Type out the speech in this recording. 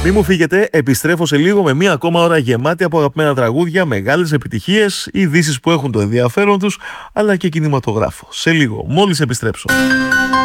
Μη μου φύγετε, επιστρέφω σε λίγο με μία ακόμα ώρα γεμάτη από αγαπημένα τραγούδια, μεγάλες επιτυχίες, ειδήσεις που έχουν το ενδιαφέρον τους, αλλά και κινηματογράφο. Σε λίγο, μόλις επιστρέψω.